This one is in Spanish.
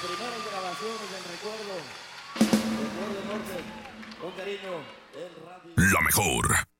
primeras grabaciones del recuerdo. Recuerdo enorme, con cariño, el radio. La mejor.